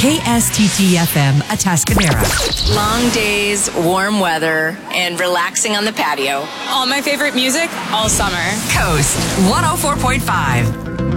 KSTT-FM Atascadero. Long days, warm weather, and relaxing on the patio. All my favorite music all summer. Coast 104.5.